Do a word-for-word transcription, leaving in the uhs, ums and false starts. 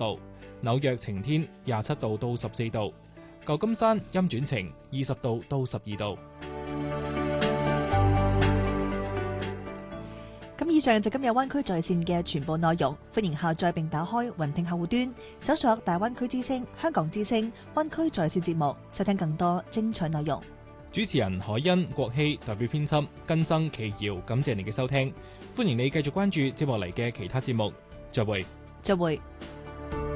度，紐約晴天廿七度到十四度，舊金山陰轉晴二十度到十二度。 咁以上就今日灣區在線嘅全部內容，歡迎下載並打開雲聽客戶端，搜索大灣區之聲、香港之聲、灣區在線節目，收聽更多精彩內容。 主持人海欣、國希，代表編輯根生、奇瑤，感謝你嘅收聽，歡迎你繼續關注接落嚟嘅其他節目，再會。 再會。